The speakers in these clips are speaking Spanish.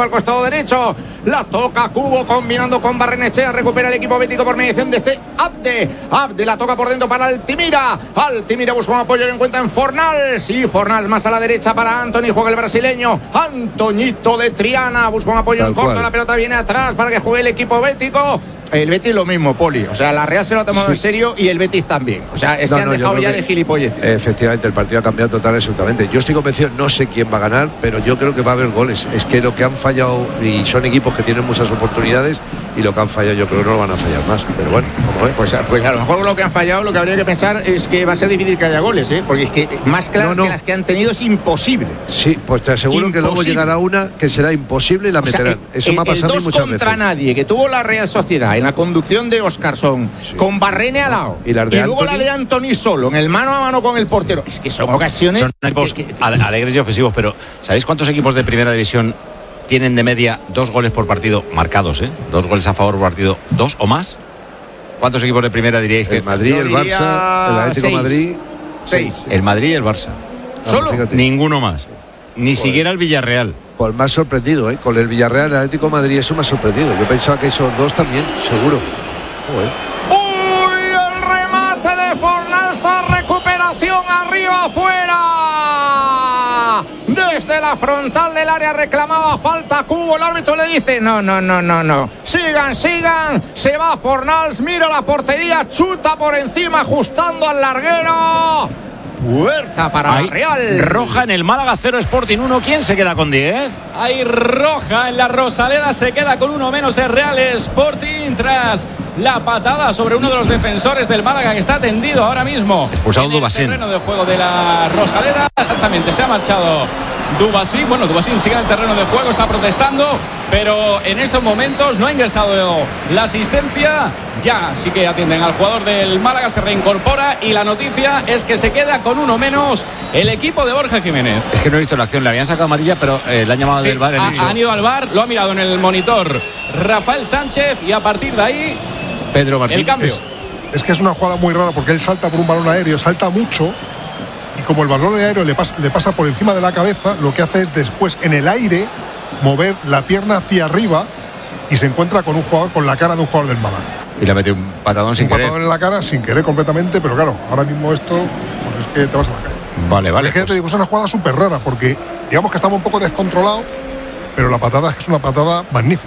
campo al costado derecho. La toca Cubo combinando con Barrenechea. Recupera el equipo bético por mediación de Abde la toca por dentro para Altimira. Altimira busca un apoyo que encuentra en Fornals. Y Fornals más a la derecha para Antony. Juega el brasileño. Antoñito de Triana busca un apoyo en corto. La pelota viene atrás para que juegue el equipo bético. El Betis lo mismo, Poli. O sea, la Real se lo ha tomado en serio y el Betis también. O sea, se han dejado ya de gilipolleces. Efectivamente, el partido ha cambiado total y absolutamente. Yo estoy convencido, no sé quién va a ganar, pero yo creo que va a haber goles. Es que lo que han fallado, y son equipos que tienen muchas oportunidades, y lo que han fallado yo creo que no lo van a fallar más. Pero bueno, como es. Pues a lo mejor lo que han fallado, lo que habría que pensar es que va a ser difícil que haya goles, ¿eh? Porque es que más claras que las que han tenido es imposible. Sí, pues te aseguro que luego llegará una que será imposible y la meterán. Eso me ha pasado a mí muchas veces. El 2 contra nadie que tuvo la Real Sociedad en la conducción de Óscarson, con Barrene al lado, y luego la de Antony solo, en el mano a mano con el portero. Es que son ocasiones. Son equipos alegres y ofensivos, pero ¿sabéis cuántos equipos de primera división tienen de media 2 goles por partido marcados, 2 goles a favor por partido, 2 o más? ¿Cuántos equipos de primera diríais que? El Madrid, el Barça, el Atlético de Madrid. 6. El Madrid y el Barça. ¿Solo? Ninguno más. Ni siquiera el Villarreal. Pues más sorprendido, con el Villarreal, el Atlético de Madrid, eso me ha sorprendido. Yo pensaba que esos dos también, seguro. ¡Uy! El remate de Fornals, esta recuperación arriba, afuera. Desde la frontal del área reclamaba falta Cubo. El árbitro le dice: no. Sigan. Se va Fornals, mira la portería, chuta por encima, ajustando al larguero. Puerta para la Real. Roja en el Málaga 0 Sporting 1. ¿Quién se queda con 10? Hay roja en la Rosaleda. Se queda con 1 menos el Real Sporting tras la patada sobre uno de los defensores del Málaga que está tendido ahora mismo. Expulsado en Dubasín. El terreno de juego de la Rosaleda. Exactamente, se ha marchado Dubasín. Bueno, Dubasín sigue en el terreno de juego, está protestando, pero en estos momentos no ha ingresado la asistencia. Ya sí que atienden al jugador del Málaga, se reincorpora y la noticia es que se queda con 1 menos el equipo de Borja Jiménez. Es que no he visto la acción, le habían sacado amarilla, pero le han llamado del VAR. Han ido al VAR, lo ha mirado en el monitor Rafael Sánchez y a partir de ahí Pedro Martín. El cambio. Es que es una jugada muy rara porque él salta por un balón aéreo, salta mucho, y como el balón aéreo le pasa por encima de la cabeza, lo que hace es después en el aire mover la pierna hacia arriba y se encuentra con un jugador, con la cara de un jugador del Málaga. Y le metió un patadón sin querer. Un patadón en la cara sin querer completamente, pero claro, ahora mismo esto pues es que te vas a la calle. Vale. Es que te digo, es una jugada súper rara porque digamos que estamos un poco descontrolados, pero la patada es que es una patada magnífica.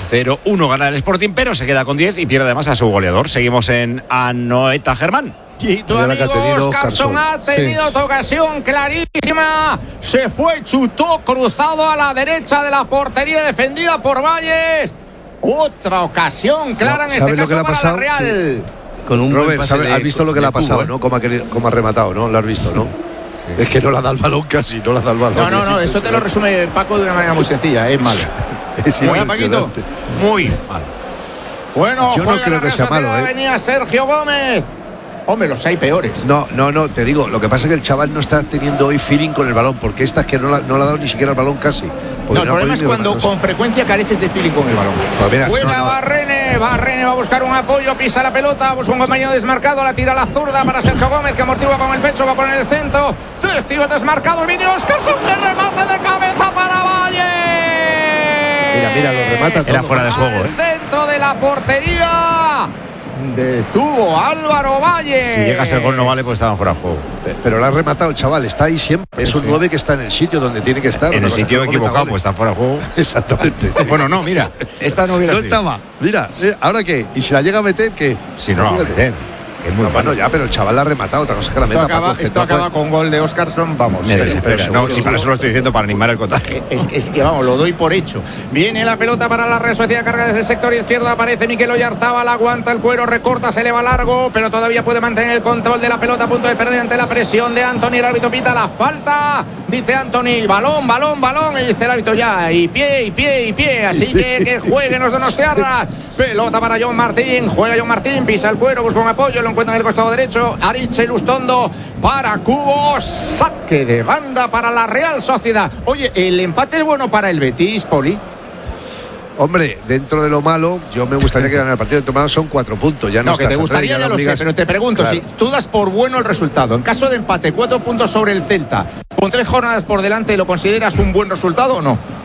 0-1 gana el Sporting, pero se queda con 10 y pierde además a su goleador. Seguimos en Anoeta Germán. Y tu amigo Óscarson ha tenido otra ocasión clarísima. Se fue, chutó cruzado a la derecha de la portería defendida por Valles. Otra ocasión clara en este caso para la Real. Sí. Con un Robert, has visto lo que le ha pasado, ¿no? Como ha rematado, ¿no? Lo has visto, ¿no? Sí. Es que no le ha dado el balón casi, no le ha dado el balón. No, eso te lo resume Paco de una manera muy sencilla, es malo. Es Paquito, muy malo. Bueno, yo no creo que sea malo, venía Sergio Gómez. Hombre, los hay peores. No, te digo, lo que pasa es que el chaval no está teniendo hoy feeling con el balón, porque esta es que no le ha dado ni siquiera el balón casi. No, el problema es cuando con frecuencia careces de feeling con el balón. Pues mira, Buena Barrene va a buscar un apoyo, pisa la pelota, busca un compañero desmarcado, la tira a la zurda para Sergio Gómez, que amortigua con el pecho, va a poner el centro. Testigo desmarcado, viene Óscarson, que remate de cabeza para Valle. Mira, lo remata todo. Era fuera de juego, Al centro de la portería. Detuvo Álvaro Valle. Si llega a ser gol no vale, pues estaban fuera de juego. Pero lo ha rematado el chaval, está ahí siempre. Es un 9 que está en el sitio donde tiene que estar. En el sitio equivocado, pues está fuera de juego. Exactamente. Bueno, no, mira, esta no hubiera sido. Estaba. Mira, ¿ahora qué? ¿Y si la llega a meter, qué? Si no la va a meter. Es muy bueno ya, pero el chaval la ha rematado. Otra cosa que la meta. Esto acaba con gol de Óscarson, vamos. Espera, no, si para eso lo estoy diciendo, para animar el contagio. Es que vamos, lo doy por hecho. Viene la pelota para la Real Sociedad, carga desde el sector izquierdo, aparece Mikel Oyarzábal, aguanta el cuero, recorta, se eleva largo, pero todavía puede mantener el control de la pelota, a punto de perder ante la presión de Antony. El árbitro pita la falta, dice Antony, balón, y dice el árbitro ya, y pie, así que jueguen los donostiarras. Pelota para John Martín, juega John Martín, pisa el cuero, busca un apoyo, lo encuentra en el costado derecho, Aritz Lustondo para Cubo, saque de banda para la Real Sociedad. Oye, ¿el empate es bueno para el Betis, Poli? Hombre, dentro de lo malo, yo me gustaría que ganara el partido. Dentro de lo malo son 4 puntos. Ya no, que te gustaría, ya lo sé, pero te pregunto, claro, si tú das por bueno el resultado, en caso de empate, 4 puntos sobre el Celta, con 3 jornadas por delante, ¿lo consideras un buen resultado o no?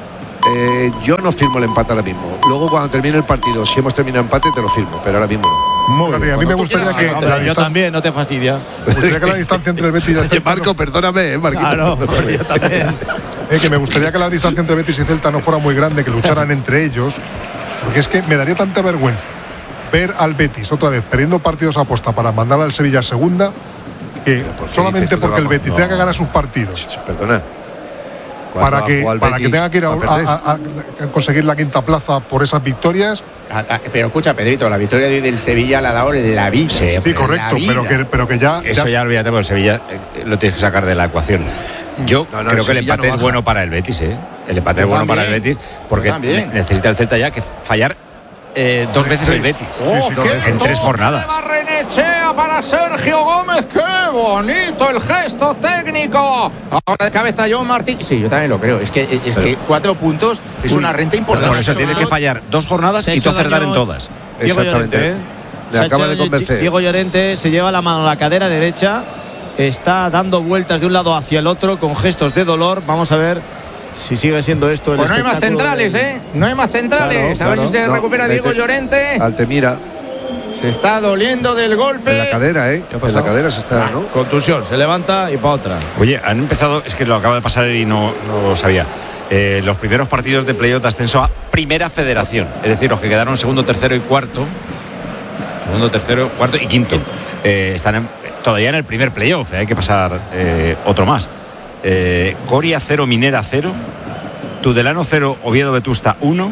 Yo no firmo el empate ahora mismo. Luego cuando termine el partido, si hemos terminado empate, te lo firmo, pero ahora mismo no. Muy bien. A mí me gustaría que yo también, no te fastidia. me gustaría que la distancia entre el Betis y el Celta Marco, perdóname, Marquito. Claro, yo también. que me gustaría que la distancia entre Betis y Celta no fuera muy grande, que lucharan entre ellos, porque es que me daría tanta vergüenza ver al Betis otra vez perdiendo partidos a aposta para mandar al Sevilla a segunda, que solamente porque el Betis tenga que ganar sus partidos. Perdona. Para que tenga que ir a conseguir la quinta plaza por esas victorias. Pero escucha, Pedrito, la victoria de hoy del Sevilla la ha dado la vida. Sí, correcto, pero que ya. Eso ya olvídate, porque el Sevilla lo tienes que sacar de la ecuación. Yo creo que el empate es bueno para el Betis, ¿eh? El empate es bueno para el Betis, porque necesita el Celta ya que fallar 2 veces el Betis. En 3 jornadas. Barrenechea para Sergio Gómez. ¡Qué bonito el gesto técnico! Ahora de cabeza John Martín. Sí, yo también lo creo. Es que 4 puntos es una renta importante. Por eso tienes que fallar 2 jornadas y tú acertar en todas. Diego Llorente, Le acaba de convencer. Diego Llorente se lleva la mano a la cadera derecha. Está dando vueltas de un lado hacia el otro con gestos de dolor. Vamos a ver si sigue siendo esto el pues no hay más centrales, No hay más centrales. Claro, a ver si se recupera Diego Llorente. Altemira. Se está doliendo del golpe. En la cadera, En la cadera se está, ¿no? Contusión, se levanta y para otra. Oye, han empezado, es que lo acaba de pasar y no lo sabía. Los primeros partidos de playoff de ascenso a Primera Federación. Es decir, los que quedaron segundo, tercero y cuarto. Segundo, tercero, cuarto y quinto. Están todavía en el primer playoff. Hay que pasar otro más. Coria 0, Minera 0, Tudelano 0, Oviedo Vetusta 1,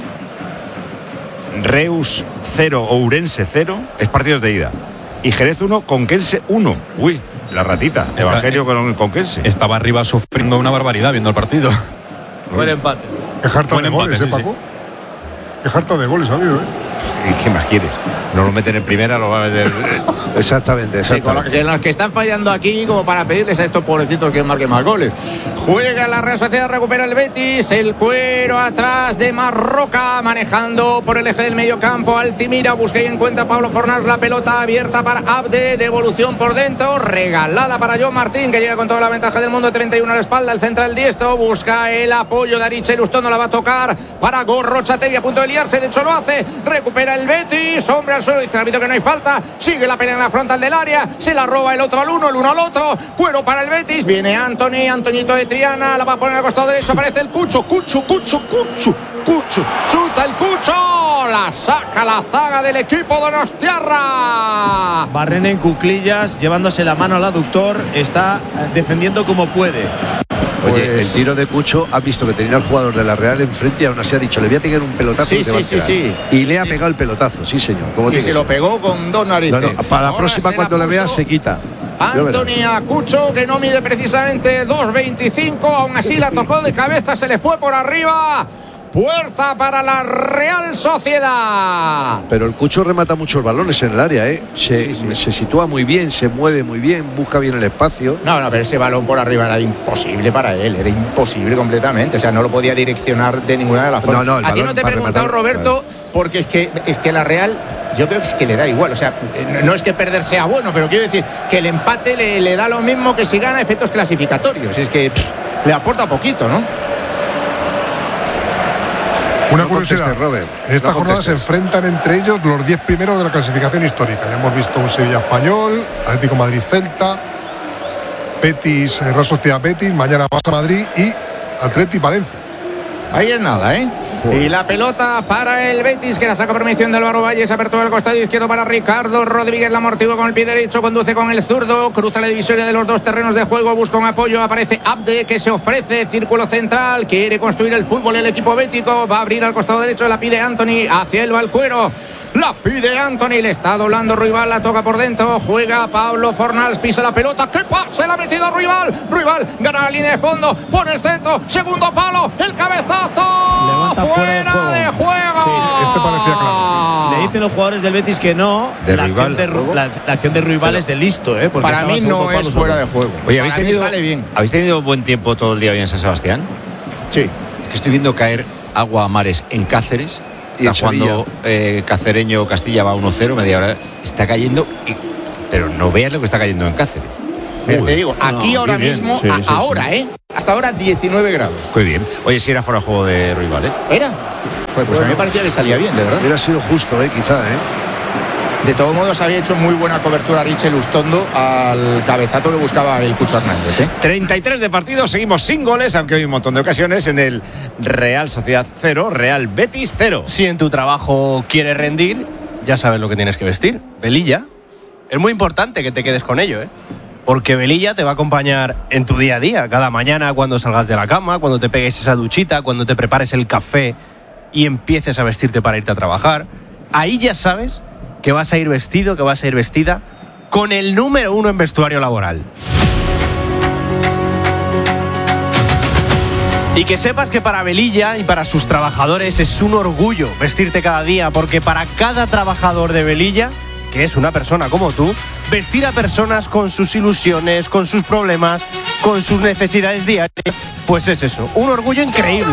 Reus 0, Ourense 0, es partidos de ida, y Jerez 1, Conquense 1. Uy, la ratita, Evangelio con el Conquense. Estaba arriba sufriendo una barbaridad viendo el partido. Buen empate. Qué jarta de goles, Paco. Qué jarta de goles ha habido, ¿Qué más quieres? No lo meten en primera, lo va a meter. Exactamente. Sí, con los que están fallando aquí, como para pedirles a estos pobrecitos que marquen más goles. Juega la Real Sociedad, recupera el Betis, el cuero atrás de Marroca, manejando por el eje del medio campo. Altimira busca y encuentra Pablo Fornals, la pelota abierta para Abde, devolución por dentro, regalada para John Martín, que llega con toda la ventaja del mundo, 31 a la espalda, el central diestro, busca el apoyo de Ariche Lustón, no la va a tocar para Gorrochategui, a punto de liarse, de hecho lo hace, recupera el Betis, hombre al suelo, dice el árbitro que no hay falta, sigue la pelea en la frontal del área, se la roba el otro al uno, el uno al otro, cuero para el Betis, viene Antoñito de Triana, la va a poner al costado derecho, aparece el Cucho, chuta el Cucho, la saca la zaga del equipo donostiarra. Barrena en cuclillas, llevándose la mano al aductor, está defendiendo como puede. Oye, el tiro de Cucho, ha visto que tenía al jugador de la Real enfrente y aún así ha dicho, le voy a pegar un pelotazo. Sí. Y le ha pegado el pelotazo, sí señor. Y se lo pegó con 2 narices. No, para la próxima cuando le veas se quita. Antonia Cucho, que no mide precisamente 2.25, aún así la tocó de cabeza, se le fue por arriba. Puerta para la Real Sociedad. Pero el Cucho remata muchos balones en el área, se sitúa muy bien, se mueve muy bien, busca bien el espacio. No, pero ese balón por arriba era imposible para él, era imposible completamente, o sea, no lo podía direccionar de ninguna de las formas. No, a ti no te he preguntado, Roberto, claro. Porque es que la Real, yo creo que es que le da igual, o sea, no es que perder sea bueno, pero quiero decir que el empate le da lo mismo que si gana efectos clasificatorios, es que le aporta poquito, ¿no? Una curiosidad, Robert. En esta jornada se enfrentan entre ellos los 10 primeros de la clasificación histórica. Ya hemos visto un Sevilla Español, Atlético Madrid Celta, Betis, Real Sociedad Betis, mañana Barça Madrid y Atleti Valencia. Ahí es nada, Y la pelota para el Betis, que la saca por mediación de Álvaro Valles, apertura del costado izquierdo para Ricardo Rodríguez, la amortigua con el pie derecho, conduce con el zurdo, cruza la divisoria de los dos terrenos de juego, busca un apoyo, aparece Abde, que se ofrece, círculo central, quiere construir el fútbol el equipo bético, va a abrir al costado derecho, la pide Anthony, hacia el Valcuero, la pide Anthony, le está doblando Ruibal, la toca por dentro, juega Pablo Fornals, pisa la pelota, ¡qué pase! La ha metido Ruibal, gana la línea de fondo, pone el centro, segundo palo, el cabezazo, fuera de juego. Sí, este parecía claro. Le dicen los jugadores del Betis que no, la acción de Ruibal es de listo, para mí no es fuera de juego. Oye, ¿habéis tenido buen tiempo todo el día hoy en San Sebastián? Sí. Es que estoy viendo caer agua a mares en Cáceres. Está jugando Cacereño Castilla, va 1-0, media hora. Está cayendo, pero no veas lo que está cayendo en Cáceres. Te digo, aquí ahora mismo, ahora, Hasta ahora 19 grados. Muy bien. Oye, si era fuera de juego de Ruibal, ¿eh? ¿Era? Pues a mí me parecía que salía bien, de verdad. Hubiera sido justo, quizá, De todos modos, había hecho muy buena cobertura Richel Ustondo al cabezazo que buscaba el Cucho Hernández. 33 de partido, seguimos sin goles, aunque hay un montón de ocasiones en el Real Sociedad 0, Real Betis 0. Si en tu trabajo quieres rendir, ya sabes lo que tienes que vestir. Velilla. Es muy importante que te quedes con ello, porque Velilla te va a acompañar en tu día a día, cada mañana cuando salgas de la cama, cuando te pegues esa duchita, cuando te prepares el café y empieces a vestirte para irte a trabajar. Ahí ya sabes que vas a ir vestido, que vas a ir vestida con el número 1 en vestuario laboral. Y que sepas que para Velilla y para sus trabajadores es un orgullo vestirte cada día, porque para cada trabajador de Velilla, que es una persona como tú, vestir a personas con sus ilusiones, con sus problemas, con sus necesidades diarias, pues es eso, un orgullo increíble.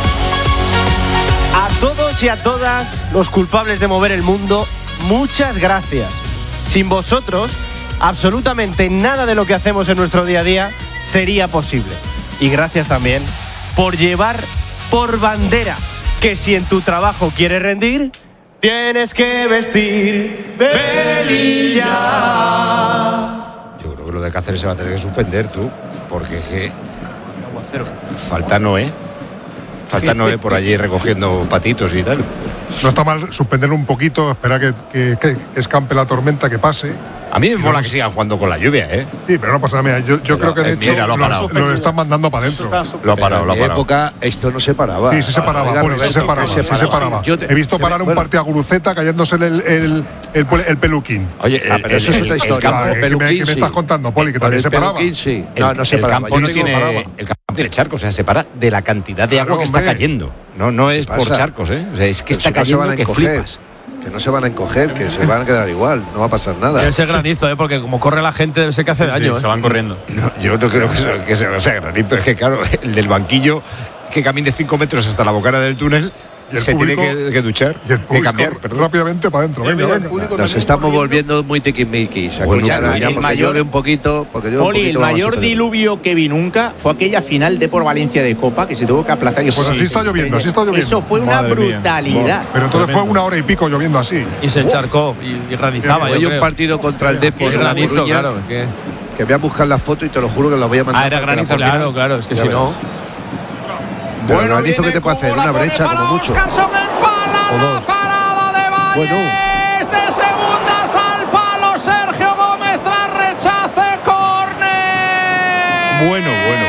A todos y a todas los culpables de mover el mundo, muchas gracias. Sin vosotros, absolutamente nada de lo que hacemos en nuestro día a día sería posible. Y gracias también por llevar por bandera que si en tu trabajo quieres rendir, tienes que vestir Velilla. Yo creo que lo de Cáceres se va a tener que suspender, tú, porque es que falta Noé por allí recogiendo patitos y tal. No está mal suspenderlo un poquito, esperar que escampe la tormenta, que pase. A mí me mola que sigan jugando con la lluvia, Sí, pero no pasa nada. Mira, yo creo que de hecho mira, lo están mandando para adentro. Lo ha parado. En mi época esto no se paraba. Sí, se paraba, Poli, sí se paraba. He visto parar un partido a Guruceta cayéndose el peluquín. Oye, pero eso es otra historia. ¿Qué me estás contando, Poli? Que también se paraba. Sí. No se paraba. El campo tiene charcos, o sea, se para de la cantidad de agua que está cayendo. No es por charcos, O sea, es que está cayendo que flipas. Que no se van a encoger, que se van a quedar igual, no va a pasar nada. Debe ser granizo, porque como corre la gente debe ser que hace daño. Se van corriendo. No, yo no creo que sea granizo, es que claro, el del banquillo que camine 5 metros hasta la bocana del túnel se público, tiene que duchar, que cambiar, rápidamente para adentro. Nos estamos volviendo muy tiquismiquis. Un poquito, porque yo Poli, el mayor diluvio que vi nunca fue aquella final de por Valencia de Copa que se tuvo que aplazar. Pues así está lloviendo, Eso fue una brutalidad. Pero entonces fue 1 hora y pico lloviendo así. Y se encharcó y granizaba. Hay un partido contra el Depor de granizo, claro. Que voy a buscar la foto y te lo juro que la voy a mandar. Era granizo, claro, es que si no. Pero el granizo que te puede hacer, una brecha como mucho. Oscarson empala la parada de Valles. De segundas al palo, Sergio Gómez tras rechace, córner. Bueno.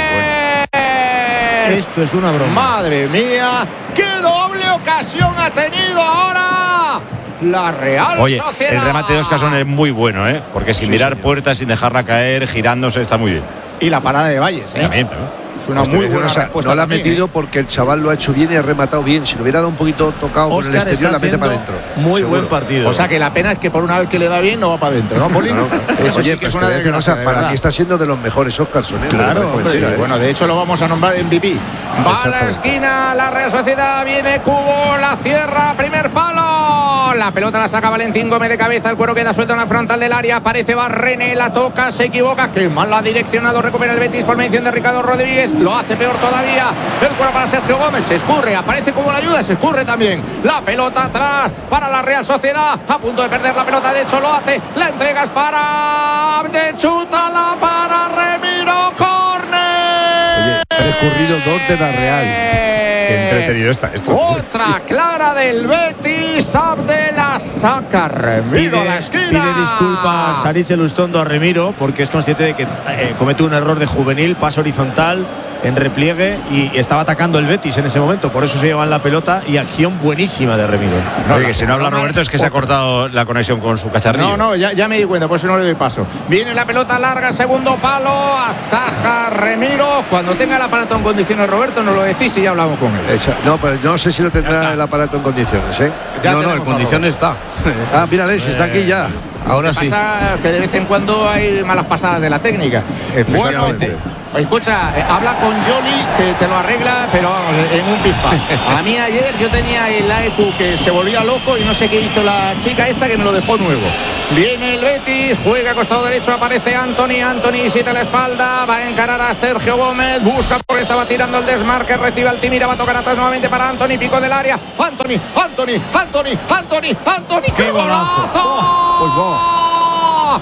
Esto es una broma. Madre mía, qué doble ocasión ha tenido ahora la Real Sociedad. El remate de Oscarson es muy bueno, porque sin mirar puertas, sin dejarla caer, girándose, está muy bien. Y la parada de Valles, También, es una muy buena respuesta. No la ha también, metido porque el chaval lo ha hecho bien y ha rematado bien. Si lo hubiera dado un poquito tocado con el exterior, la mete para adentro. Muy buen partido. O sea que la pena es que por una vez que le da bien no va para adentro, ¿no, Poli? Eso Oye, sí que es una desgracia. Para mí está siendo de los mejores Oscarson. Claro, bueno, de hecho lo vamos a nombrar en MVP. Va a la esquina, la Real Sociedad, viene Cubo, la cierra, primer palo. La pelota la saca Valentín Gómez de cabeza, el cuero queda suelto en la frontal del área, aparece Barrene, la toca, se equivoca, que mal la ha direccionado, recupera el Betis por mención de Ricardo Rodríguez, lo hace peor todavía, el cuero para Sergio Gómez, se escurre, aparece Cubo la ayuda, se escurre también, la pelota atrás para la Real Sociedad, a punto de perder la pelota, de hecho lo hace, la entregas para Abde, chútala para Remiro, córner. Oye, ha escurrido 2 de la Real. Qué entretenido está esto. Otra clara del Betis, Abde la saca, Remiro a la esquina. Pide disculpas Richel Ustondo a Remiro porque es consciente de que comete un error de juvenil, paso horizontal en repliegue y estaba atacando el Betis en ese momento, por eso se llevan la pelota y acción buenísima de Remiro. Oye, que si no habla Roberto es que se ha cortado la conexión con su cacharrillo. No, ya me di cuenta, por eso no le doy paso. Viene la pelota larga, segundo palo, ataja Remiro. Cuando tenga el aparato en condiciones, Roberto, nos lo decís y ya hablamos con él. No, pero no sé si lo tendrá el aparato en condiciones, No, en condiciones está. Mírale, si está aquí ya. Ahora sí. Pasa que de vez en cuando hay malas pasadas de la técnica. Bueno, Escucha, habla con Jolly que te lo arregla, pero vamos, en un pispás. A mí ayer yo tenía el AEQ que se volvía loco y no sé qué hizo la chica esta que me lo dejó nuevo. Viene el Betis, juega a costado derecho, aparece Anthony siete a la espalda, va a encarar a Sergio Gómez, busca porque estaba tirando el desmarque, recibe Altimira, va a tocar atrás nuevamente para Anthony, pico del área. Anthony, ¡qué golazo! Pues va.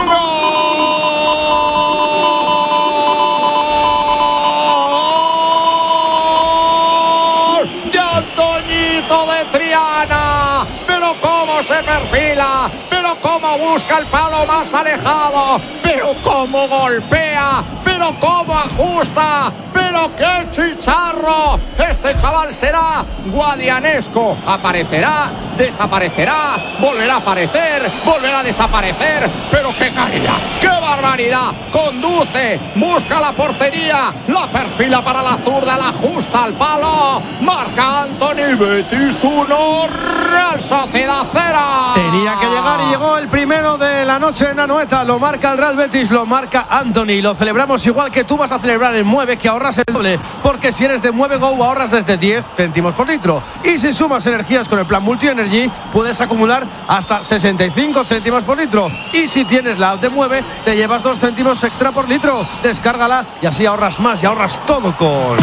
De Triana, pero cómo se perfila, pero cómo busca el palo más alejado, pero cómo golpea, pero cómo ajusta, pero qué chicharro. Este chaval será guadianesco, aparecerá, desaparecerá, volverá a aparecer, volverá a desaparecer, pero qué calidad, qué barbaridad. Conduce, busca la portería, la perfila para la zurda, la ajusta al palo, marca Anthony. Betis 1, Real Sociedad 0. Tenía que llegar y llegó el primero de la noche en Anoeta. Lo marca el Real Betis, lo marca Anthony. Lo celebramos igual que tú vas a celebrar en Mueve, que ahorras el doble. Porque si eres de Mueve Go ahorras desde 10 céntimos por litro. Y si sumas energías con el plan Multi Energy, puedes acumular hasta 65 céntimos por litro. Y si tienes la app de Mueve, te llevas 2 céntimos extra por litro. Descárgala y así ahorras más y ahorras todo con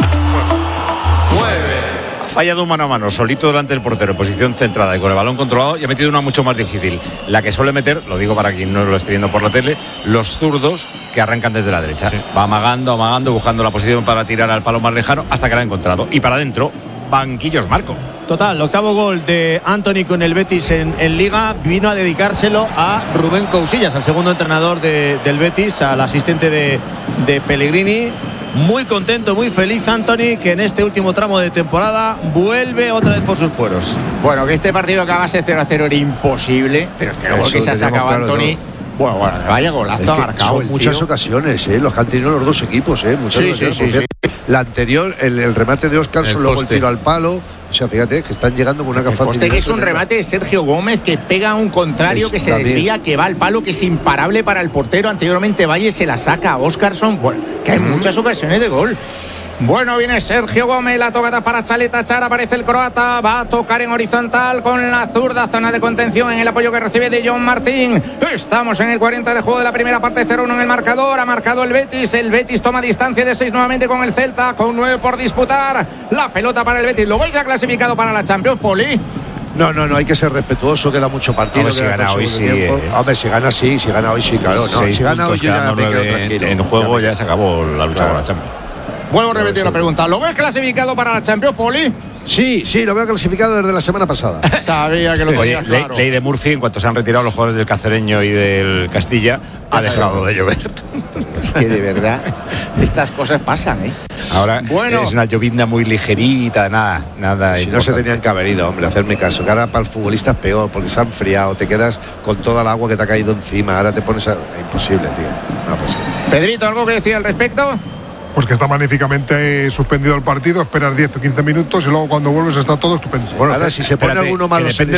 Mueve. Fallado un mano a mano, solito delante del portero, en posición centrada y con el balón controlado, y ha metido una mucho más difícil. La que suele meter, lo digo para quien no lo esté viendo por la tele, los zurdos que arrancan desde la derecha. Sí. Va amagando, buscando la posición para tirar al palo más lejano hasta que la ha encontrado. Y para adentro, banquillos, Marco. Total, el octavo gol de Anthony con el Betis en Liga vino a dedicárselo a Rubén Cousillas, al segundo entrenador del Betis, al asistente de Pellegrini. Muy contento, muy feliz Anthony, que en este último tramo de temporada vuelve otra vez por sus fueros. Bueno, que este partido acabase 0-0 era imposible, pero es que luego que se ha sacado claro, Anthony. Bueno, vaya golazo ha marcado. En muchas ocasiones, los que han tenido los dos equipos, muchas ocasiones. Sí. La anterior, el remate de Óscarson, luego el tiro al palo. O sea, fíjate que están llegando con una capacidad. Poste que es un remate de Sergio Gómez que pega a un contrario, que se desvía, que va al palo, que es imparable para el portero. Anteriormente Valle se la saca a Óscarson. Bueno, que hay muchas ocasiones de gol. Bueno, viene Sergio Gómez, la tocada para Chaleta Char, aparece el croata, va a tocar en horizontal con la zurda, zona de contención en el apoyo que recibe de John Martín. Estamos en el 40 de juego de la primera parte, 0-1 en el marcador, ha marcado el Betis toma distancia de 6 nuevamente con el Celta, con 9 por disputar, la pelota para el Betis. ¿Lo veis ya clasificado para la Champions, Poli? No, hay que ser respetuoso, queda mucho partido. Si gana hoy sí. Hombre, si gana hoy sí, claro. No, si gana hoy ya me quedo tranquilo. En juego ya se acabó la lucha por la Champions. Vuelvo a repetir la pregunta. ¿Lo ves clasificado para la Champions, Poli? Sí, lo veo clasificado desde la semana pasada. Sabía que lo tenía claro. Ley de Murphy, en cuanto se han retirado los jugadores del Cacereño y del Castilla, ha dejado de llover. Es que de verdad, estas cosas pasan, Ahora es una llovizna muy ligerita, nada. Si no se tenían que haber ido, hombre, hacerme caso. Que ahora para el futbolista es peor, porque se ha enfriado, te quedas con toda el agua que te ha caído encima. Ahora te pones imposible, tío. No posible. Pedrito, ¿algo que decir al respecto? Pues que está magníficamente suspendido el partido, esperas 10 o 15 minutos y luego cuando vuelves está todo estupendo. Bueno, ahora si se pone alguno malo, depende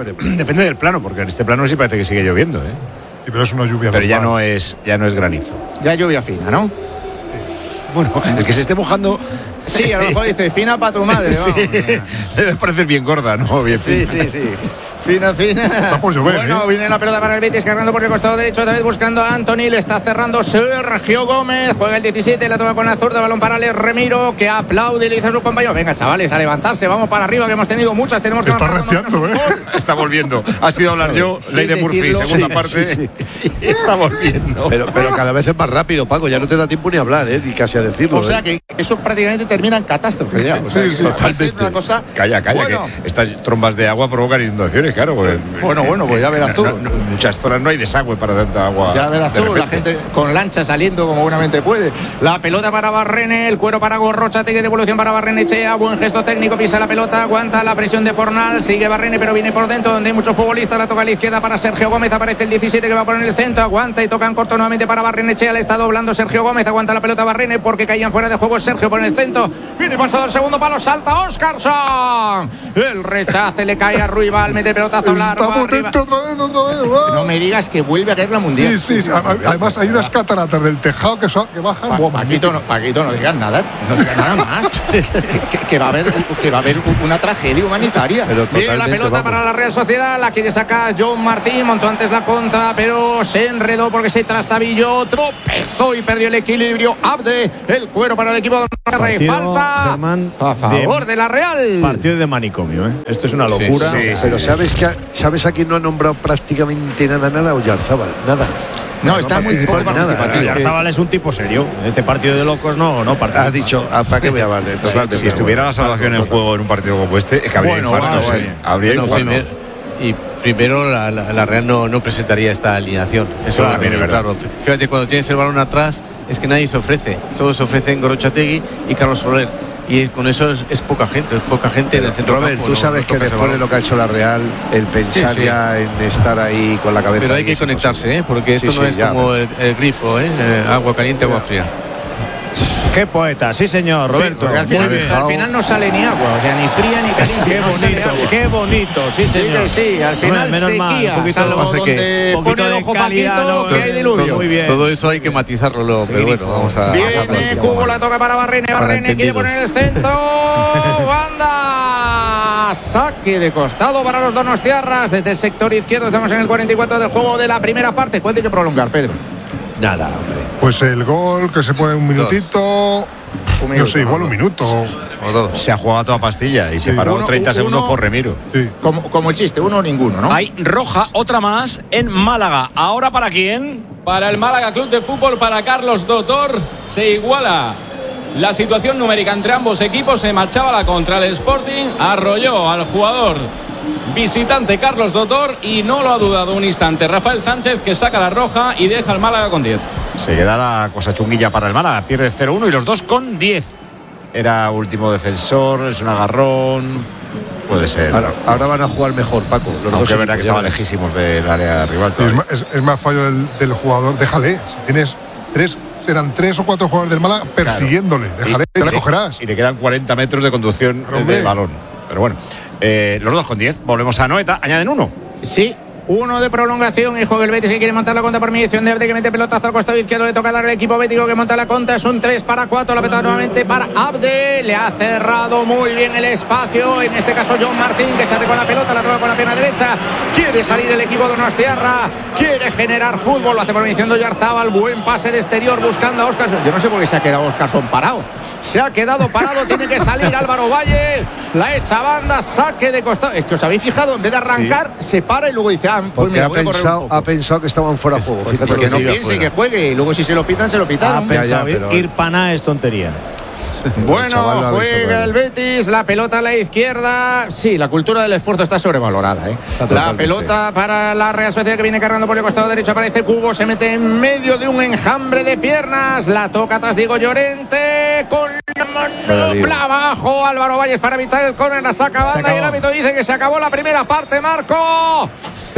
del plano, porque en este plano sí parece que sigue lloviendo, Sí, pero es una lluvia pero normal. ya no es granizo. Ya lluvia fina, ¿no? Bueno, el que se esté mojando. Sí, a lo mejor dice fina para tu madre. Sí. Debe parecer bien gorda, ¿no? Bien fina. Sí. Fina. Está por llover, bueno, viene la pelota para el Betis, cargando por el costado derecho, otra vez buscando a Anthony, le está cerrando Sergio Gómez, juega el 17, la toma con la zurda, balón para Ale Remiro, que aplaude y le dice a sus compañeros, venga chavales, a levantarse, vamos para arriba, que hemos tenido muchas, tenemos que está reciando, Está volviendo, ha sido hablar yo, Ley de Murphy, segunda parte, está volviendo. Pero cada vez es más rápido, Paco, ya no te da tiempo ni hablar, ni casi a decirlo. O sea que eso prácticamente termina en catástrofe ya. O sea, totalmente. Una cosa... Calla, bueno, que estas trombas de agua provocan inundaciones, claro. Bueno, pues ya verás tú. En muchas zonas no hay desagüe para tanta agua. Ya verás tú, la gente con lancha saliendo como buenamente puede. La pelota para Barrene, el cuero para Gorrochategui, devolución para Barrenechea, buen gesto técnico, pisa la pelota, aguanta la presión de Fornal, sigue Barrene, pero viene por dentro, donde hay muchos futbolistas, la toca a la izquierda para Sergio Gómez, aparece el 17 que va a poner el centro, aguanta y tocan corto nuevamente para Barrenechea, le está doblando Sergio Gómez, aguanta la pelota Barrene porque caían fuera de juego Sergio por el centro, viene pasado el segundo palo, salta Óscarson, El rechace le cae a Ruibal, mete pelotazo largo. Está potente otra vez. No me digas que vuelve a caer la mundial. Sí. Además hay unas cataratas del tejado que bajan. Paquito, no digas nada. No digas nada más. que va a haber una tragedia humanitaria. Viene la pelota para la Real Sociedad. La quiere sacar John Martín. Montó antes la contra, pero se enredó porque se trastabilló. Tropezó y perdió el equilibrio. Abde, el cuero para el equipo de Monterrey. Falta, Germán, a favor de la Real. Partido de manicomio, ¿eh? Esto es una locura. Sí, pero ¿sabes a quién no ha nombrado prácticamente nada? Oyarzábal, nada. No, está muy poco participativo. Oyarzábal es un tipo serio. Este partido de locos no participa. Has dicho, ¿para qué voy a valer? Si estuviera la salvación en juego en un partido como este, es que habría infartos. Habría infartos. Y primero la Real no presentaría esta alineación. Eso claro, es verdad. Claro. Fíjate, cuando tienes el balón atrás, es que nadie se ofrece. Solo se ofrecen Gorrotxategi y Carlos Soler. Y con eso es poca gente en el centro. Robert, tú sabes que después de lo que ha hecho la Real, el pensar ya en estar ahí con la cabeza. Pero hay que conectarse, porque esto no es como el grifo, agua caliente, agua fría. Qué poeta, sí señor, Roberto. Al final no sale ni agua, o sea, ni fría ni caliente. Qué bonito, sí señor. Sí, al final sequía, salvo donde pone el ojo Paquito, que hay diluvio. Muy bien. Todo eso hay que matizarlo, pero bueno, vamos a... Viene Cubo, la toca para Barrene quiere poner el centro. Banda. Saque de costado para los donostiarras. Desde el sector izquierdo estamos en el 44 de juego de la primera parte. ¿Cuánto hay que prolongar, Pedro? Nada, hombre. Pues el gol que se pone un minutito. No sé, igual un minuto. Se ha jugado a toda pastilla y se paró 30 segundos por Remiro. Sí. Como el chiste, uno o ninguno, ¿no? Hay roja, otra más en Málaga. ¿Ahora para quién? Para el Málaga Club de Fútbol, para Carlos Dotor. Se iguala la situación numérica entre ambos equipos. Se marchaba la contra el Sporting. Arrolló al jugador visitante Carlos Dotor y no lo ha dudado un instante Rafael Sánchez, que saca la roja y deja al Málaga con 10. Se queda la cosa chunguilla para el Málaga. Pierde 0-1 y los dos con 10. Era último defensor, es un agarrón. Puede ser. Ahora van a jugar mejor, Paco. Aunque es verdad que estaban lejísimos del área rival. Es más fallo del jugador. Déjale. Si tienes serán 3 o 4 jugadores del Málaga persiguiéndole. Déjale, te la cogerás. Y le quedan 40 metros de conducción del balón. Pero bueno, los dos con 10. Volvemos a Noeta. Añaden uno. Sí. Uno de prolongación y juega el Betis, que quiere montar la contra por mediación de Abde, que mete pelotazo al costado izquierdo. Le toca dar al equipo bético que monta la contra. Es un 3-4. La pelota nuevamente para Abde. Le ha cerrado muy bien el espacio. En este caso John Martín, que se hace con la pelota, la toca con la pierna derecha. Quiere salir el equipo de Donostiarra. Quiere generar fútbol. Lo hace por mediación de Oyarzábal. Buen pase de exterior buscando a Óscarson. Yo no sé por qué se ha quedado Óscarson parado. Se ha quedado parado. Tiene que salir Álvaro Valle. La echa banda. Saque de costado. Es que os habéis fijado, en vez de arrancar, se para y luego dice, pues porque ha pensado que estaban fuera de juego. Fíjate, porque no piense que juegue y luego si se lo pitan, se lo pitaron. Ha pensado ir para nada es tontería. Bueno, juega el Betis, la pelota a la izquierda. Sí, la cultura del esfuerzo está sobrevalorada, La pelota para la Real Sociedad, que viene cargando por el costado derecho. Aparece Cubo, se mete en medio de un enjambre de piernas. La toca atrás Diego Llorente con la manopla abajo. Álvaro Valles para evitar el córner, la saca banda y el árbitro dice que se acabó la primera parte. Marco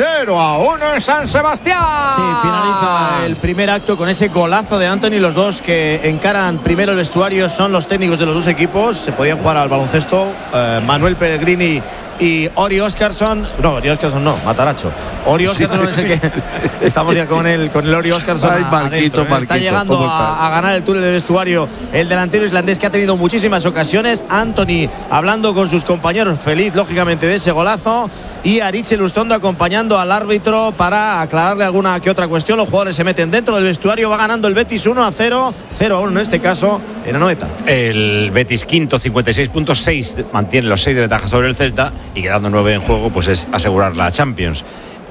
0-1 en San Sebastián. Sí, finaliza el primer acto con ese golazo de Anthony. Los dos que encaran primero el vestuario son los técnicos de los dos equipos. Se podían jugar al baloncesto. Manuel Pellegrini y Ori Óscarson. No, Ori Óscarson no, Mataracho. Ori Óscarson es el que estamos ya con el Ori Óscarson. Está llegando a ganar el túnel de vestuario el delantero islandés, que ha tenido muchísimas ocasiones. Anthony hablando con sus compañeros, feliz lógicamente de ese golazo, y Aritz Lustondo acompañando al árbitro para aclararle alguna que otra cuestión. Los jugadores se meten dentro del vestuario. Va ganando el Betis 1-0, 0-1 en este caso en Anoeta. El Betis quinto, 56 puntos, 6, mantiene los 6 de ventaja sobre el Celta, y quedando 9 en juego, pues es asegurar la Champions.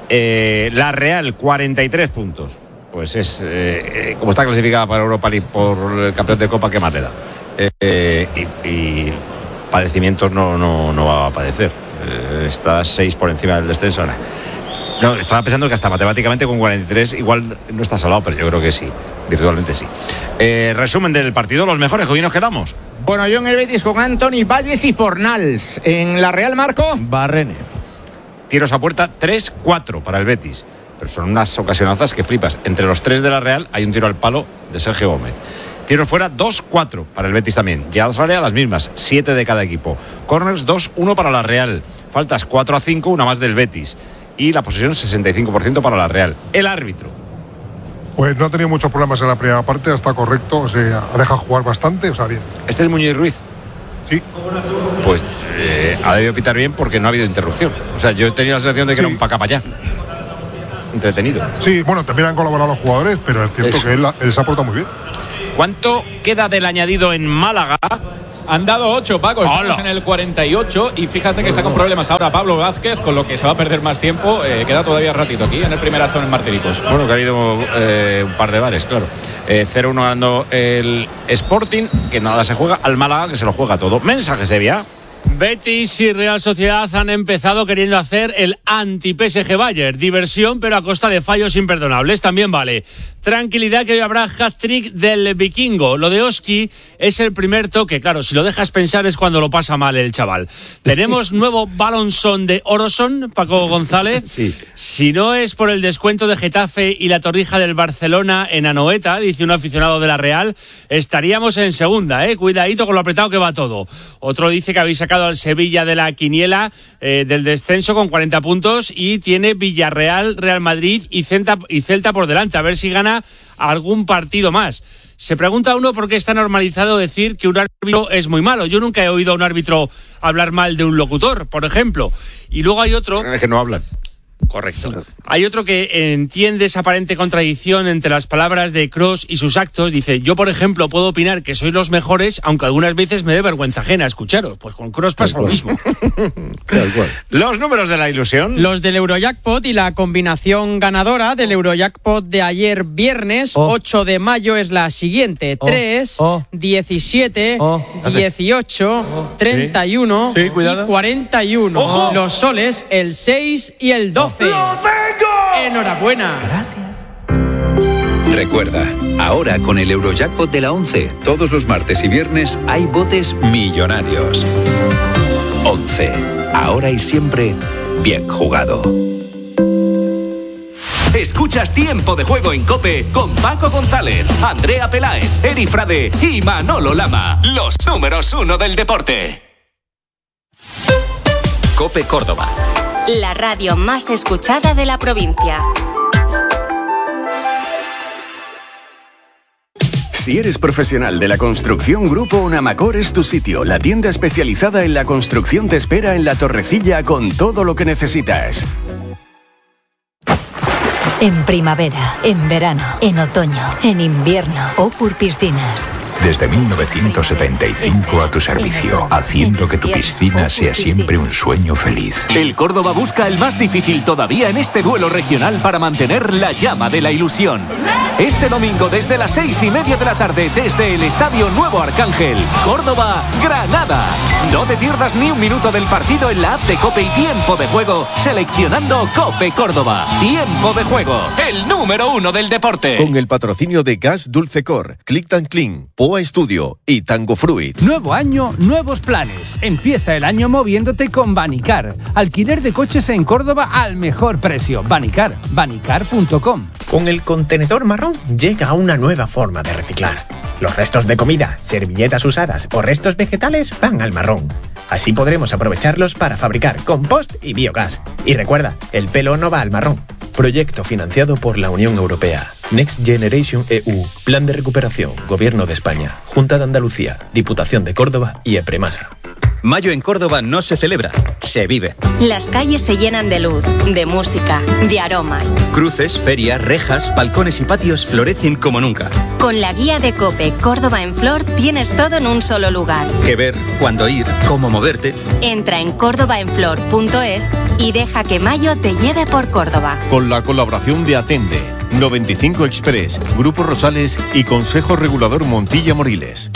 La Real, 43 puntos. Pues es, como está clasificada para Europa League por el campeón de Copa, ¿qué más le da? Y padecimientos no va a padecer. Está 6 por encima del descenso. No, estaba pensando que hasta matemáticamente con 43 igual no está salado, pero yo creo que sí, virtualmente sí. Resumen del partido, los mejores, que hoy nos quedamos. Bueno, yo en el Betis con Anthony, Valles y Fornals. En la Real, Marco Barrene. Tiros a puerta 3-4 para el Betis, pero son unas ocasionazas que flipas. Entre los 3 de la Real hay un tiro al palo de Sergio Gómez. Tiros fuera 2-4 para el Betis también. Llegadas al área las mismas, 7 de cada equipo. Corners 2-1 para la Real. Faltas 4-5, una más del Betis. Y la posesión 65% para la Real. El árbitro. Pues no ha tenido muchos problemas en la primera parte, está correcto, o sea, ha dejado jugar bastante, o sea, bien. ¿Este es Muñoz Ruiz? Sí. Pues ha debido pitar bien porque no ha habido interrupción. O sea, yo he tenido la sensación de que era un pa' acá, pa' allá. Entretenido. Sí, bueno, también han colaborado los jugadores, pero es cierto que él se ha portado muy bien. ¿Cuánto queda del añadido en Málaga? Han dado 8, Paco, estamos en el 48 y fíjate que está con problemas ahora Pablo Vázquez, con lo que se va a perder más tiempo. Queda todavía ratito aquí en el primer acto en el Martiricos. Bueno, que ha habido un par de bares, claro. 0-1 ganando el Sporting, que nada se juega, al Málaga, que se lo juega todo. Mensaje, Sevilla. Betis y Real Sociedad han empezado queriendo hacer el anti-PSG Bayern. Diversión, pero a costa de fallos imperdonables. También vale. Tranquilidad, que hoy habrá hat-trick del vikingo. Lo de Oski es el primer toque. Claro, si lo dejas pensar es cuando lo pasa mal el chaval. Tenemos nuevo balonson de Oroson, Paco González. Sí. Si no es por el descuento de Getafe y la Torrija del Barcelona en Anoeta, dice un aficionado de la Real, estaríamos en segunda, Cuidadito con lo apretado que va todo. Otro dice que habéis sacado al Sevilla de la quiniela del descenso con 40 puntos y tiene Villarreal, Real Madrid y Celta por delante. A ver si gana algún partido más. Se pregunta uno por qué está normalizado decir que un árbitro es muy malo. Yo nunca he oído a un árbitro hablar mal de un locutor, por ejemplo. Y luego hay otro... Es que no hablan. Correcto. Hay otro que entiende esa aparente contradicción entre las palabras de Kroos y sus actos. Dice, yo por ejemplo puedo opinar que sois los mejores, aunque algunas veces me dé vergüenza ajena escucharos. Pues con Kroos pasa lo mismo. Tal cual. Los números de la ilusión. Los del Eurojackpot y la combinación ganadora del Eurojackpot de ayer viernes, 8 de mayo, es la siguiente. 3, 17, 18, 31 Sí, cuidado. y 41. ¡Ojo! Los soles, el 6 y el 12. ¡Lo tengo! Enhorabuena. Recuerda, ahora con el Eurojackpot de la 11, todos los martes y viernes hay botes millonarios. 11. Ahora y siempre, bien jugado. Escuchas Tiempo de Juego en COPE con Paco González, Andrea Peláez, Eri Frade y Manolo Lama. Los números 1 del deporte. COPE Córdoba. La radio más escuchada de la provincia. Si eres profesional de la construcción, Grupo Unamacor es tu sitio. La tienda especializada en la construcción te espera en La Torrecilla con todo lo que necesitas. En primavera, en verano, en otoño, en invierno, Opur Piscinas. Desde 1975 a tu servicio, haciendo que tu piscina sea siempre un sueño feliz. El Córdoba busca el más difícil todavía en este duelo regional para mantener la llama de la ilusión. Este domingo desde las 6:30 de la tarde desde el Estadio Nuevo Arcángel, Córdoba, Granada. No te pierdas ni un minuto del partido en la app de COPE y Tiempo de Juego seleccionando COPE Córdoba. Tiempo de Juego, el número 1 del deporte. Con el patrocinio de Gas Dulcecor, Click and Clean, Poa Studio y Tango Fruit. Nuevo año, nuevos planes. Empieza el año moviéndote con Banicar. Alquiler de coches en Córdoba al mejor precio. Banicar, banicar.com. Con el contenedor marrón llega una nueva forma de reciclar. Los restos de comida, servilletas usadas o restos vegetales van al marrón. Así podremos aprovecharlos para fabricar compost y biogás. Y recuerda, el pelo no va al marrón. Proyecto financiado por la Unión Europea. Next Generation EU. Plan de recuperación. Gobierno de España. Junta de Andalucía. Diputación de Córdoba y Epremasa. Mayo en Córdoba no se celebra, se vive. Las calles se llenan de luz, de música, de aromas. Cruces, ferias, rejas, balcones y patios florecen como nunca. Con la guía de COPE Córdoba en Flor tienes todo en un solo lugar. Qué ver, cuándo ir, cómo moverte. Entra en córdobaenflor.es y deja que mayo te lleve por Córdoba. Con la colaboración de Atende, 95 Express, Grupo Rosales y Consejo Regulador Montilla Moriles.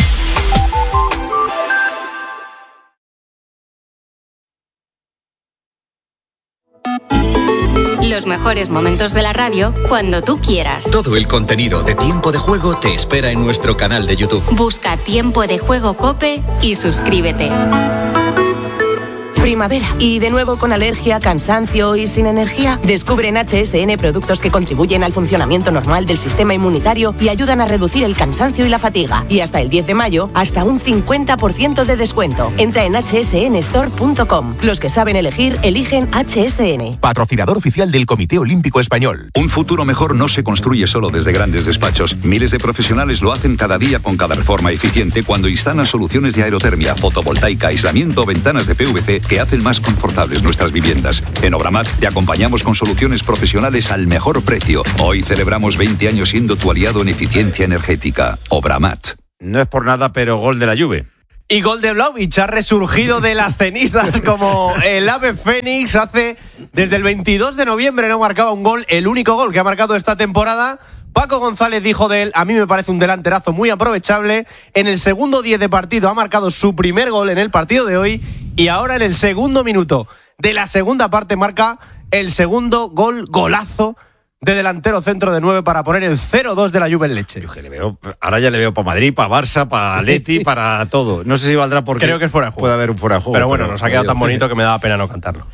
Los mejores momentos de la radio cuando tú quieras. Todo el contenido de Tiempo de Juego te espera en nuestro canal de YouTube. Busca Tiempo de Juego COPE y suscríbete. Primavera. ¿Y de nuevo con alergia, cansancio y sin energía? Descubre en HSN productos que contribuyen al funcionamiento normal del sistema inmunitario y ayudan a reducir el cansancio y la fatiga. Y hasta el 10 de mayo, hasta un 50% de descuento. Entra en hsnstore.com. Los que saben elegir, eligen HSN. Patrocinador oficial del Comité Olímpico Español. Un futuro mejor no se construye solo desde grandes despachos. Miles de profesionales lo hacen cada día con cada reforma eficiente cuando instalan soluciones de aerotermia, fotovoltaica, aislamiento o ventanas de PVC que hacen más confortables nuestras viviendas. En Obramat te acompañamos con soluciones profesionales al mejor precio. Hoy celebramos 20 años siendo tu aliado en eficiencia energética. Obramat. No es por nada, pero gol de la Juve. Y gol de Vlahovic, ha resurgido de las cenizas como el ave fénix. Desde el 22 de noviembre no marcaba un gol, el único gol que ha marcado esta temporada. Paco González dijo de él: a mí me parece un delanterazo muy aprovechable. En el segundo 10 de partido ha marcado su primer gol en el partido de hoy, y ahora en el segundo minuto de la segunda parte marca el segundo golazo de delantero centro de 9 para poner el 0-2 de la Juve en Leche. Ahora ya le veo para Madrid, para Barça, para Atleti, para todo. No sé si valdrá porque creo que es fuera de juego. Puede haber un fuera de juego. Pero bueno, nos ha quedado tan bonito que me daba pena no cantarlo.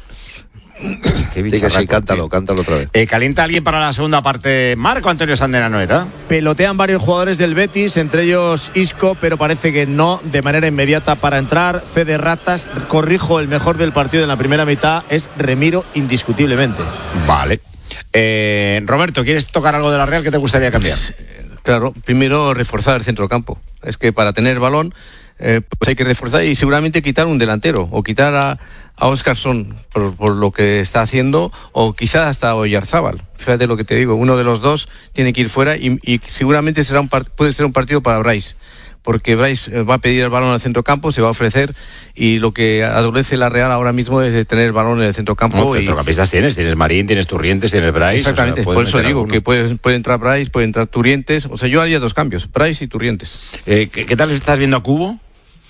Sí, cántalo otra vez. ¿Calienta alguien para la segunda parte? Marco Antonio Sande en Anoeta. Pelotean varios jugadores del Betis, entre ellos Isco, pero parece que no de manera inmediata para entrar. Fede Ratas, corrijo, el mejor del partido en la primera mitad es Remiro, indiscutiblemente. Vale. Roberto, ¿quieres tocar algo de la Real que te gustaría cambiar? Claro, primero reforzar el centrocampo. Es que para tener balón pues hay que reforzar y seguramente quitar un delantero o quitar a Óscarson por lo que está haciendo, o quizás hasta Oyarzábal. Fíjate lo que te digo, uno de los dos tiene que ir fuera y seguramente puede ser un partido para Bryce, porque Bryce va a pedir el balón al centrocampo, se va a ofrecer, y lo que adolece la Real ahora mismo es de tener el balón en el centrocampo. No, centrocampistas tienes Marín, tienes Turrientes, tienes Bryce. Exactamente, por eso digo que puede entrar Bryce, puede entrar Turrientes. O sea, yo haría dos cambios, Bryce y Turrientes. ¿Qué tal estás viendo a Cubo?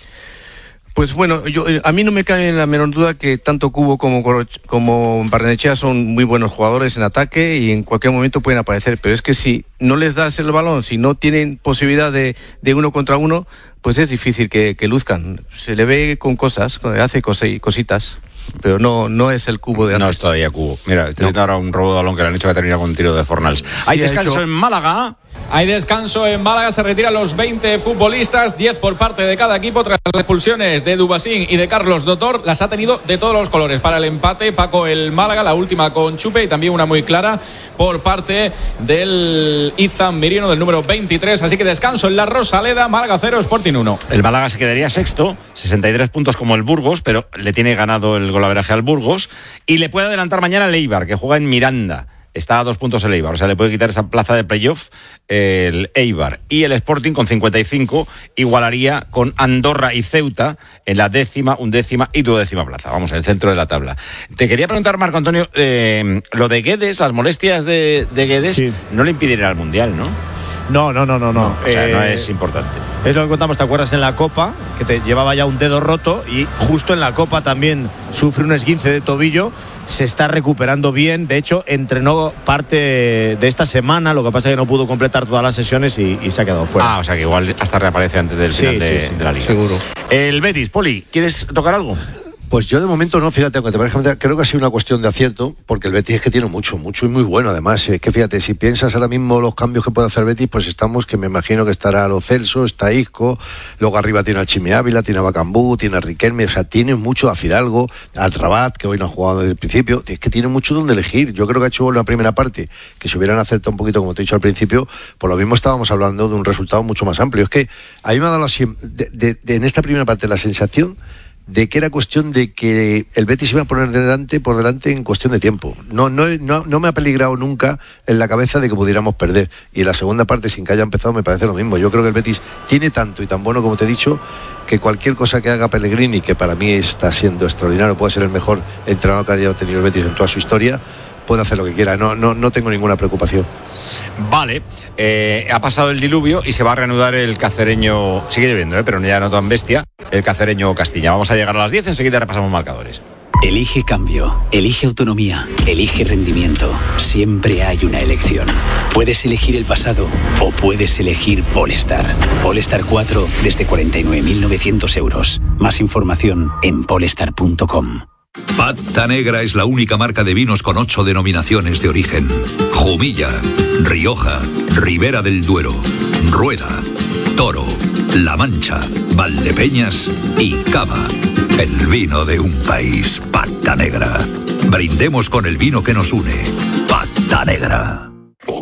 Pues bueno, a mí no me cabe la menor duda que tanto Cubo como Barrenechea son muy buenos jugadores en ataque y en cualquier momento pueden aparecer, pero es que si no les das el balón, si no tienen posibilidad de uno contra uno, pues es difícil que luzcan. Se le ve con cosas, hace cositas, pero no es el Cubo de antes. No es todavía Cubo. Mira, estoy viendo ahora un robo de balón que le han hecho que termina con un tiro de Fornals. Hay descanso en Málaga. Hay descanso en Málaga, se retiran los 20 futbolistas, 10 por parte de cada equipo tras las expulsiones de Dubasín y de Carlos Dotor. Las ha tenido de todos los colores. Para el empate, Paco, el Málaga, la última con Chupe, y también una muy clara por parte del Izan Mirino, del número 23. Así que descanso en la Rosaleda, Málaga 0, Sporting 1. El Málaga se quedaría sexto, 63 puntos como el Burgos, pero le tiene ganado el golaveraje al Burgos, y le puede adelantar mañana el Eibar, que juega en Miranda. Está a 2 puntos el Eibar, o sea, le puede quitar esa plaza de playoff el Eibar. Y el Sporting con 55 igualaría con Andorra y Ceuta en la 10ª, 11ª y 12ª plaza. Vamos, en el centro de la tabla. Te quería preguntar, Marco Antonio, lo de Guedes, las molestias de Guedes, sí, no le impiden ir al Mundial, ¿no? No. O sea, no es importante. Es lo que contamos, ¿te acuerdas en la Copa? Que te llevaba ya un dedo roto y justo en la Copa también sufre un esguince de tobillo. Se está recuperando bien. De hecho, entrenó parte de esta semana. Lo que pasa es que no pudo completar todas las sesiones y se ha quedado fuera. O sea que igual hasta reaparece antes del final de la Liga. Seguro. El Betis, Poli, ¿quieres tocar algo? Pues yo de momento no, fíjate, aunque te parezca, creo que ha sido una cuestión de acierto, porque el Betis es que tiene mucho y muy bueno además. Es que fíjate, si piensas ahora mismo los cambios que puede hacer Betis, pues estamos, que me imagino que estará Lo Celso, está Isco, luego arriba tiene al Chimi Ávila, tiene a Bacambú, tiene a Riquelme, o sea, tiene mucho, a Fidalgo, al Rabat, que hoy no ha jugado desde el principio. Es que tiene mucho donde elegir. Yo creo que ha hecho la primera parte, que si hubieran acertado un poquito, como te he dicho al principio, por lo mismo estábamos hablando de un resultado mucho más amplio. Es que a mí me ha dado en esta primera parte la sensación de que era cuestión de que el Betis iba a poner por delante en cuestión de tiempo. No me ha peligrado nunca en la cabeza de que pudiéramos perder. Y en la segunda parte, sin que haya empezado, me parece lo mismo. Yo creo que el Betis tiene tanto y tan bueno, como te he dicho, que cualquier cosa que haga Pellegrini, que para mí está siendo extraordinario, puede ser el mejor entrenador que haya tenido el Betis en toda su historia, puede hacer lo que quiera. No tengo ninguna preocupación. Vale, ha pasado el diluvio y se va a reanudar el cacereño, sigue lloviendo, pero ya no tan bestia, el cacereño Castilla. Vamos a llegar a las 10, enseguida repasamos marcadores. Elige cambio, elige autonomía, elige rendimiento. Siempre hay una elección. Puedes elegir el pasado o puedes elegir Polestar. Polestar 4 desde 49.900 euros. Más información en polestar.com. Pata Negra es la única marca de vinos con 8 denominaciones de origen. Jumilla, Rioja, Ribera del Duero, Rueda, Toro, La Mancha, Valdepeñas y Cava. El vino de un país, Pata Negra. Brindemos con el vino que nos une. Pata Negra.